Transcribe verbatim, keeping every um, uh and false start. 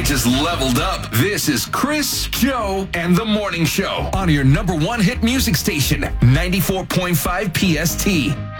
just leveled up. This is Chris, Joe, and the Morning Show on your number one hit music station, ninety-four point five P S T.